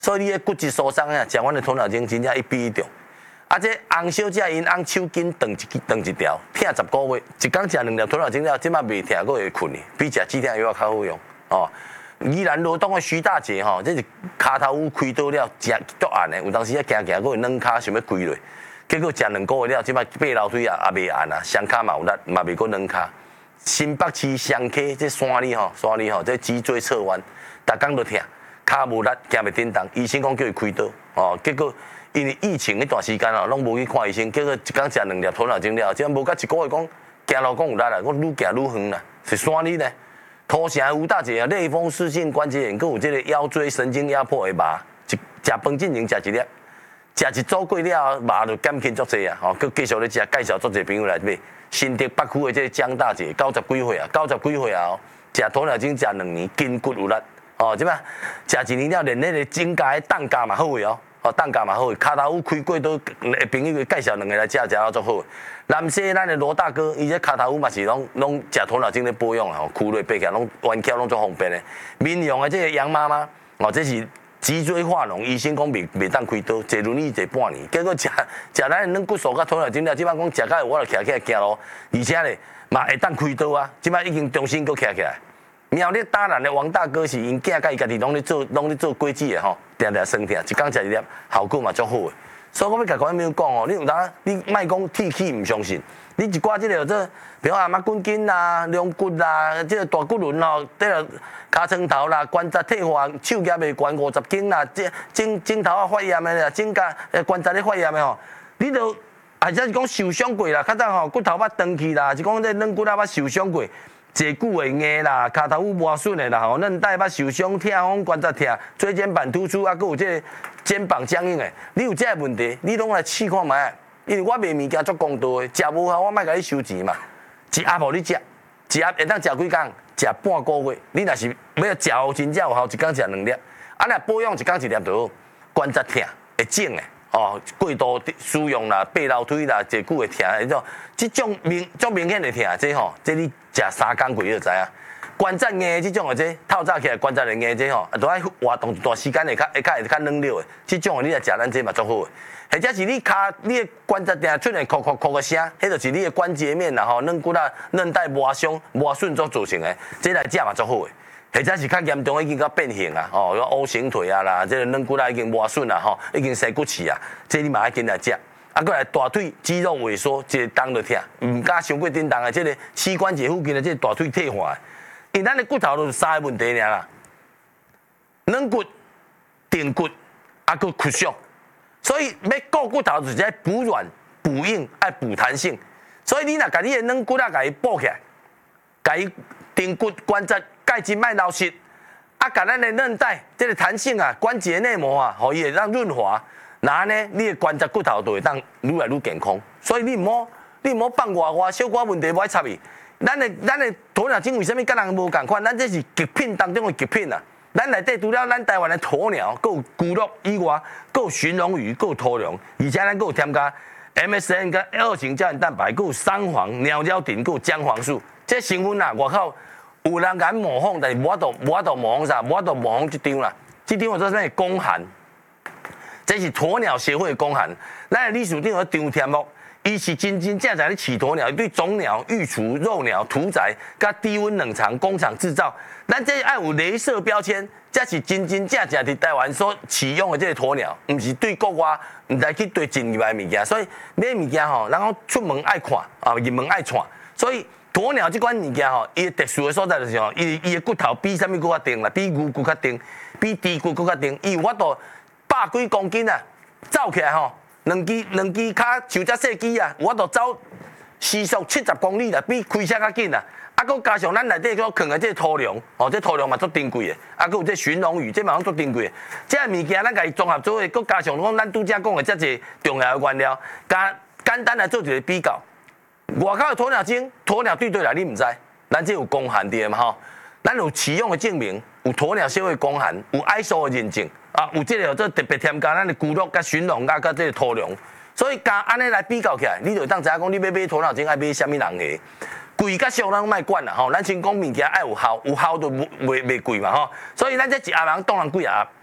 所以你的骨质疏松啊，食阮的鸵鸟精真正一比一重。啊，这红小姐因红手筋断一条，疼10个月，一工食2粒鸵鸟精了，即摆袂疼，佫会困去，比食止疼药较好用哦。宜兰罗东的徐大姐吼，这是骹头有开刀了，食足暗的，有当时啊行佫会软骹，想要跪落，结果食2个月了，即摆爬楼梯也袂按啊，双骹嘛有力，嘛袂佫软骹。新北市双溪这山里吼，这脊椎侧弯，逐工都疼，骹无力，行袂叮当，医生讲叫伊开刀哦，结果因为疫情迄段时间哦，拢无去看医生，结果一工食2粒鸵鸟精了，即无到1个月讲行路讲有力啦，我愈行愈远啦，是山里呢。土城的吴大姐啊，类风湿性关节炎，佮有这个腰椎神经压迫的麻，食饭进前食1粒，食一组过了，麻就减轻足济啊！吼，佮继续咧食，介绍足济朋友来买。新竹北区的这个江大姐，90几岁啊，90几岁啊，食鸵鸟精食2年，筋骨有力。哦，即摆食1年了，连那个指甲的冻甲嘛好个哦，冻甲嘛好个，骹头有开过刀的朋友介绍2个来食到足好。南西咱的罗大哥，伊这骹头嘛是拢食鸵鸟精咧保养啊，躯内爬起来拢弯翘拢足方便的。民用的这个杨妈妈，哦，这是脊椎化脓，医生讲袂当开刀，坐轮椅坐半年，结果食咱的软骨素甲鸵鸟精了，即摆讲食到我就徛起来行路，而且咧嘛会当开刀啊，即摆已经重新佫徛起来。苗栗大兰的王大哥是因囝甲伊家己拢咧做果子的吼，定定酸疼，一工食1粒，效果嘛足好的。所以我要甲观众讲哦，你有当你莫讲铁齿唔相信，你一寡即个这，比如阿妈筋筋啦、龙骨啦、即个大骨轮吼，这个尻川头啦、关节退化、手脚袂关50斤啦，颈头啊发炎的啦、颈甲关节咧发炎的吼，你都或者是讲受伤过啦，较早吼骨头捌断去啦，是讲这软骨啊捌受伤过。坐久会硬啦，骹头有磨损的啦，吼，韧带捌受伤、痛风、关节痛、椎间盘突出，啊，佮有这个肩膀僵硬的，你有这个问题，你拢来试看卖。因为我卖物件足公道的，食无效我莫甲你收钱嘛。一盒无你食，一盒会当食几工？食半个月。你若是要食好真正有效，一工食2粒。啊，若保养一工1粒就好。关节痛会肿的，哦，过度使用啦，爬楼梯啦，坐久会痛迄种，即种足明显的痛，这吼，这你食3工过你就知啊。关节硬即种的这透早起来关节会硬这吼，都爱活动一段时间会较软了的。即种的你来食咱这嘛足好的。或者是你的关节定出现咳咳咳的声，迄就是你的关节面啦吼，软骨啊、韧带磨伤、磨损所造成的，这来食嘛足好的。或者是较严重已经到变形啊，哦，有 O 型腿啊啦，这个软骨啊已经磨损啦吼，已经生骨刺啊，这你嘛要紧来食。啊，过来大腿肌肉萎缩，一个动就痛，唔敢伤过叮当的，这个膝关节附近的这个大腿退化，因为咱的骨头就是3个问题尔啦，软骨、顶骨，啊，佮骨伤。所以要顾骨头，就是在补软、补硬、爱补弹性。所以你若甲你的软骨啊，甲伊补起来，甲伊顶骨关节钙质卖流失，啊，甲咱的韧带这个弹性啊、关节内膜啊，互伊会让润滑，然呢，你的关节骨头就会当愈来愈健康。所以你唔好放外小可问题无爱插伊。咱的鸵鸟精为什么甲人无共款？咱这是极品当中的极品啊！咱内底除了咱台湾的鸵鸟，佮有骨肉以外，佮有鲟龙鱼，佮有鸵龙，而且咱佮有添加 MSM 跟2型胶原蛋白，佮有三黄、鸟胶顶，佮有姜黄素。这成分啊，外口有人敢模仿，但是无法度模仿啥，无法度模仿这张啦。这张我做啥公函？这是鸵鸟协会的公函。咱的理事长有张天木。伊是真正在咧饲鸵鸟，对种鸟、育雏、肉鸟、屠宰、甲低温冷藏工厂制造，咱这爱有镭射标签，这是真正伫台湾所饲养的这个鸵鸟，唔是对国外，唔来去对进入来物件。所以买物件吼，然后出门爱看，啊入门爱看。所以鸵鸟这款物件吼，伊特殊的所在就是吼，伊的骨头比啥物骨较硬啦，比牛骨较硬，比猪骨骨较硬，伊有法度100几公斤啊，走起来吼。两支骹像只细机啊，有法度走时速70公里啦，比开车较紧啦。啊，佮加上咱内底佮放的这土龙，哦，这土龙嘛足珍贵的。啊，佮有这鲟龙鱼，这嘛足珍贵的。这物件咱家己综合做伙，佮加上讲咱拄则讲的遮济重要的原料，加简单来做一个比较。外口的鸵鸟精，鸵鸟对来你唔知，咱这有公函的嘛吼，咱有饲养的证明，有鸵鸟协会公函，有 ISO 的认证。啊，有这个特别添加咱的骨肉、甲鲟龙、甲这个土龙，所以加安尼来比较起来，你就当知影讲你要买鸵鸟精爱买啥物人的，贵甲俗咱莫管啦吼，咱先讲物件爱有效，有效就袂贵嘛吼，所以咱这一盒人当然几盒，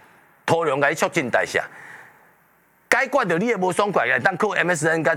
土壤甲你促进代谢。解决掉你的无爽快，当靠 MSN 甲